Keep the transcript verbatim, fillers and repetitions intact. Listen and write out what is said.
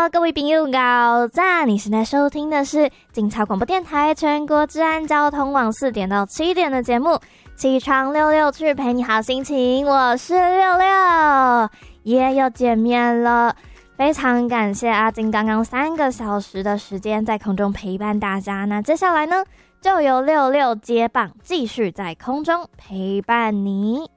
Hello， 各位朋友早安！你现在收听的是警察广播电台全国治安交通网四点到七点的节目，起床六六去陪你好心情，我是六六，也又见面了。非常感谢阿金刚刚三个小时的时间在空中陪伴大家，那接下来呢，就由六六接棒，继续在空中陪伴你。